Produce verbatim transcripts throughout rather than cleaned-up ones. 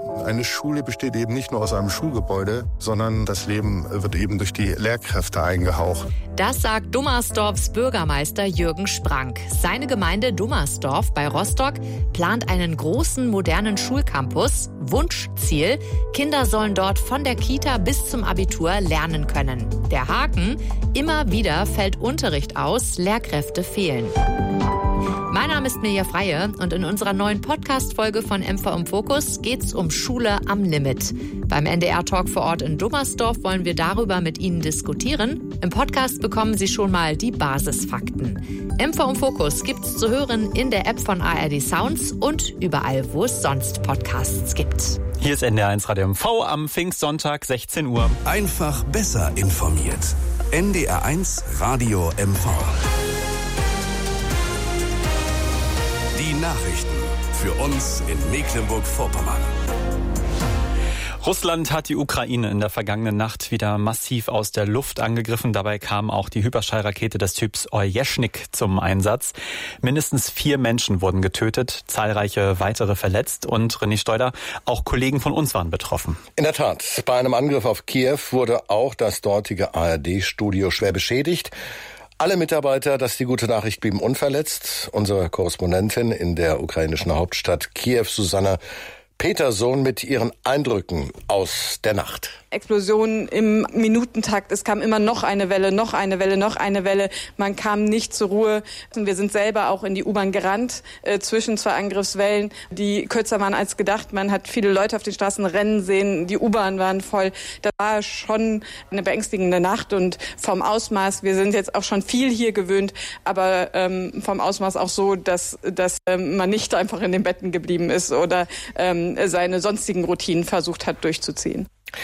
Eine Schule besteht eben nicht nur aus einem Schulgebäude, sondern das Leben wird eben durch die Lehrkräfte eingehaucht. Das sagt Dummersdorfs Bürgermeister Jürgen Sprank. Seine Gemeinde Dummersdorf bei Rostock plant einen großen modernen Schulcampus. Wunschziel: Kinder sollen dort von der Kita bis zum Abitur lernen können. Der Haken: immer wieder fällt Unterricht aus, Lehrkräfte fehlen. Mein Name ist Mirja Freie und in unserer neuen Podcast-Folge von M V im Fokus geht's um Schule am Limit. Beim N D R-Talk vor Ort in Dummersdorf wollen wir darüber mit Ihnen diskutieren. Im Podcast bekommen Sie schon mal die Basisfakten. M V im Fokus gibt's zu hören in der App von A R D Sounds und überall, wo es sonst Podcasts gibt. Hier ist N D R eins Radio M V am Pfingstsonntag, sechzehn Uhr. Einfach besser informiert. N D R eins Radio M V. Die Nachrichten für uns in Mecklenburg-Vorpommern. Russland hat die Ukraine in der vergangenen Nacht wieder massiv aus der Luft angegriffen. Dabei kam auch die Hyperschallrakete des Typs Orjeschnik zum Einsatz. Mindestens vier Menschen wurden getötet, zahlreiche weitere verletzt. Und René Steuder, auch Kollegen von uns waren betroffen. In der Tat, bei einem Angriff auf Kiew wurde auch das dortige A R D-Studio schwer beschädigt. Alle Mitarbeiter, das ist die gute Nachricht, blieben unverletzt. Unsere Korrespondentin in der ukrainischen Hauptstadt Kiew, Susanna Peterson, mit ihren Eindrücken aus der Nacht. Explosionen im Minutentakt. Es kam immer noch eine Welle, noch eine Welle, noch eine Welle. Man kam nicht zur Ruhe. Wir sind selber auch in die U-Bahn gerannt, äh, zwischen zwei Angriffswellen, die kürzer waren als gedacht. Man hat viele Leute auf den Straßen rennen sehen. Die U-Bahn waren voll. Das war schon eine beängstigende Nacht und vom Ausmaß, wir sind jetzt auch schon viel hier gewöhnt, aber ähm, vom Ausmaß auch so, dass, dass ähm, man nicht einfach in den Betten geblieben ist oder ähm, seine sonstigen Routinen versucht hat durchzuziehen.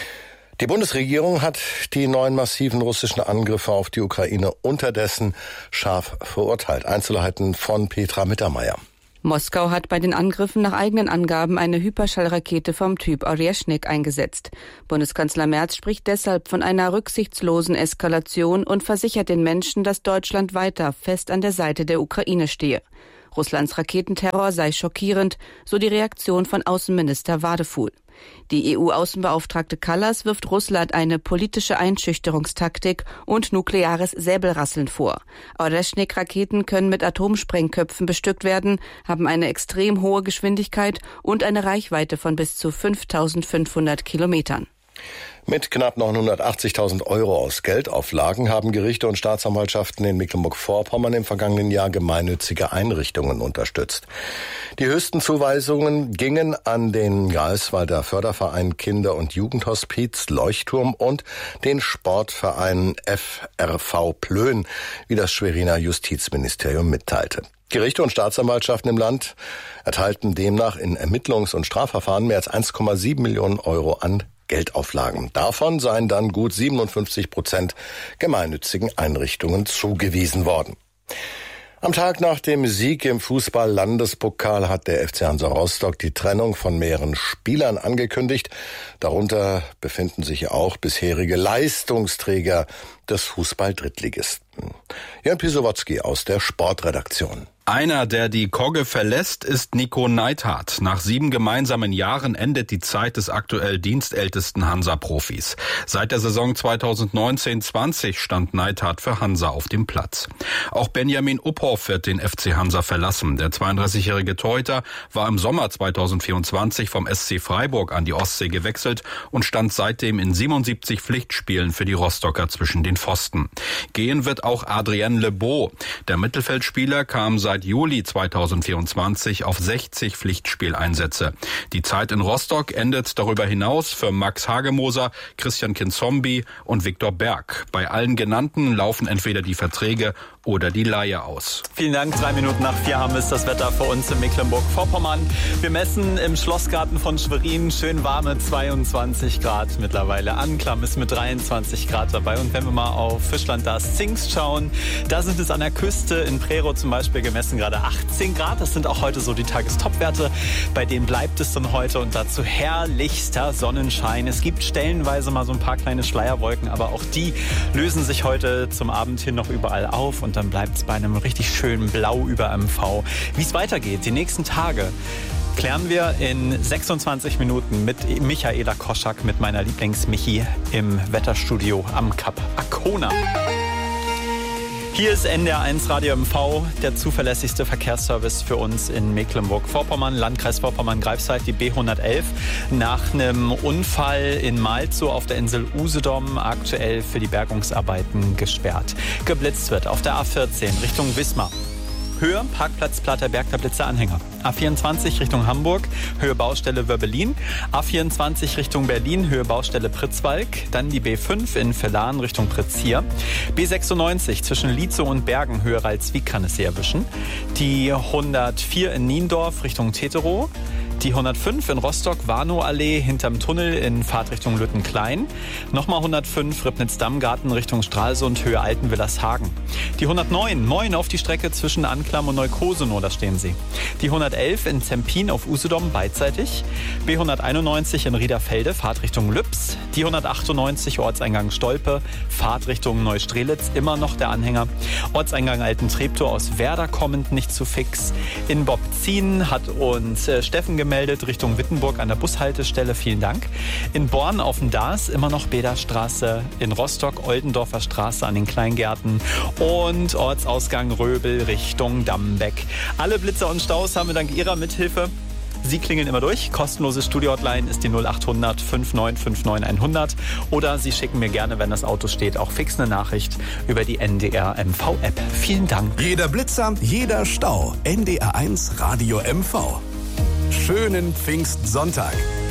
Die Bundesregierung hat die neuen massiven russischen Angriffe auf die Ukraine unterdessen scharf verurteilt. Einzelheiten von Petra Mittermeier. Moskau hat bei den Angriffen nach eigenen Angaben eine Hyperschallrakete vom Typ Orjeschnik eingesetzt. Bundeskanzler Merz spricht deshalb von einer rücksichtslosen Eskalation und versichert den Menschen, dass Deutschland weiter fest an der Seite der Ukraine stehe. Russlands Raketenterror sei schockierend, so die Reaktion von Außenminister Wadefuhl. Die E U-Außenbeauftragte Kallas wirft Russland eine politische Einschüchterungstaktik und nukleares Säbelrasseln vor. Orjeschnik-Raketen können mit Atomsprengköpfen bestückt werden, haben eine extrem hohe Geschwindigkeit und eine Reichweite von bis zu fünftausendfünfhundert Kilometern. Mit knapp neunhundertachtzigtausend Euro aus Geldauflagen haben Gerichte und Staatsanwaltschaften in Mecklenburg-Vorpommern im vergangenen Jahr gemeinnützige Einrichtungen unterstützt. Die höchsten Zuweisungen gingen an den Greifswalder Förderverein Kinder- und Jugendhospiz Leuchtturm und den Sportverein F R V Plön, wie das Schweriner Justizministerium mitteilte. Gerichte und Staatsanwaltschaften im Land erteilten demnach in Ermittlungs- und Strafverfahren mehr als eins Komma sieben Millionen Euro an Geldauflagen. Davon seien dann gut siebenundfünfzig Prozent gemeinnützigen Einrichtungen zugewiesen worden. Am Tag nach dem Sieg im Fußball-Landespokal hat der F C Hansa Rostock die Trennung von mehreren Spielern angekündigt. Darunter befinden sich auch bisherige Leistungsträger des Fußball-Drittligisten. Jan Pisowotzki aus der Sportredaktion. Einer, der die Kogge verlässt, ist Nico Neithardt. Nach sieben gemeinsamen Jahren endet die Zeit des aktuell dienstältesten Hansa-Profis. Seit der Saison zweitausendneunzehn zwanzig stand Neithardt für Hansa auf dem Platz. Auch Benjamin Uphoff wird den F C Hansa verlassen. Der zweiunddreißigjährige Torhüter war im Sommer zweitausendvierundzwanzig vom S C Freiburg an die Ostsee gewechselt und stand seitdem in siebenundsiebzig Pflichtspielen für die Rostocker zwischen den Pfosten. Gehen wird auch Adrien Lebeau. Der Mittelfeldspieler kam seit Juli zweitausendvierundzwanzig auf sechzig Pflichtspieleinsätze. Die Zeit in Rostock endet darüber hinaus für Max Hagemoser, Christian Kinzombie und Viktor Berg. Bei allen genannten laufen entweder die Verträge oder die Leihe aus. Vielen Dank. Drei Minuten nach vier haben es das Wetter für uns in Mecklenburg-Vorpommern. Wir messen im Schlossgarten von Schwerin schön warme zweiundzwanzig Grad mittlerweile. Anklam ist mit dreiundzwanzig Grad dabei. Und wenn wir mal auf Fischland das Zingst schauen, da sind es an der Küste in Prerow zum Beispiel gemessen gerade achtzehn Grad. Das sind auch heute so die Tagestopwerte. Bei denen bleibt es dann heute und dazu herrlichster Sonnenschein. Es gibt stellenweise mal so ein paar kleine Schleierwolken, aber auch die lösen sich heute zum Abend hin noch überall auf und dann bleibt es bei einem richtig schönen Blau über M V. Wie es weitergeht, die nächsten Tage. Klären wir in sechsundzwanzig Minuten mit Michaela Koschak, mit meiner Lieblings-Michi im Wetterstudio am Kap Arkona. Hier ist N D R eins Radio M V, der zuverlässigste Verkehrsservice für uns in Mecklenburg-Vorpommern, Landkreis Vorpommern-Greifswald, die B hundertelf. Nach einem Unfall in Malzow auf der Insel Usedom aktuell für die Bergungsarbeiten gesperrt. Geblitzt wird auf der A vierzehn Richtung Wismar. Höhe Parkplatz Platterberg, der Blitzeranhänger. A vierundzwanzig Richtung Hamburg, Höhe Baustelle Wörbelin. A vierundzwanzig Richtung Berlin, Höhe Baustelle Pritzwalk. Dann die B fünf in Verlan Richtung Pritzhier. B sechsundneunzig zwischen Lietzow und Bergen, Höhe Ralswiek kann es Sie erwischen. Die hundertvier in Niendorf Richtung Teterow. Die hundertfünf in Rostock-Warnow-Allee hinterm Tunnel in Fahrtrichtung Lüttenklein. Nochmal hundertfünf Ribnitz-Dammgarten Richtung Stralsund, Höhe Altenwillershagen. Die hundertneun, Moin auf die Strecke zwischen Anklam und Neukosenow, da stehen Sie. Die hundertelf in Zempin auf Usedom beidseitig. B hunderteinundneunzig in Riederfelde, Fahrtrichtung Lübs. Die hundertachtundneunzig Ortseingang Stolpe, Fahrtrichtung Neustrelitz, immer noch der Anhänger. Ortseingang Altentreptow aus Werder kommend, nicht zu fix. In Bobzien hat uns äh, Steffen gemeldet, Richtung Wittenburg an der Bushaltestelle, vielen Dank. In Born auf dem Daas immer noch Bederstraße, in Rostock Oldendorfer Straße an den Kleingärten und Ortsausgang Röbel Richtung Dammbeck. Alle Blitzer und Staus haben wir dank Ihrer Mithilfe. Sie klingeln immer durch. Kostenlose Studio-Hotline ist die null acht hundert neunundfünfzig neunundfünfzig hundert. Oder Sie schicken mir gerne, wenn das Auto steht, auch fix eine Nachricht über die N D R M V-App. Vielen Dank. Jeder Blitzer, jeder Stau. N D R eins Radio M V. Schönen Pfingstsonntag.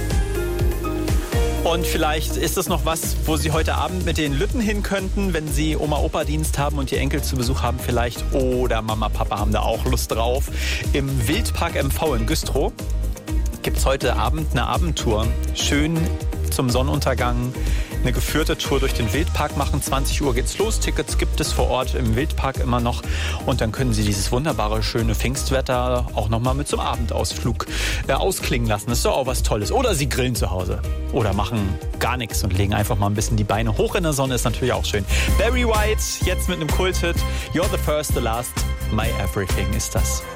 Und vielleicht ist es noch was, wo Sie heute Abend mit den Lütten hin könnten, wenn Sie Oma-Opa-Dienst haben und die Enkel zu Besuch haben vielleicht. Oder Mama, Papa haben da auch Lust drauf. Im Wildpark M V in Güstrow gibt es heute Abend eine Abendtour. Schön zum Sonnenuntergang. Eine geführte Tour durch den Wildpark machen. zwanzig Uhr geht's los. Tickets gibt es vor Ort im Wildpark immer noch. Und dann können Sie dieses wunderbare, schöne Pfingstwetter auch nochmal mit zum Abendausflug äh, ausklingen lassen. Das ist doch auch was Tolles. Oder Sie grillen zu Hause. Oder machen gar nichts und legen einfach mal ein bisschen die Beine hoch in der Sonne. Ist natürlich auch schön. Barry White, jetzt mit einem Kulthit. You're the first, the last, my everything ist das.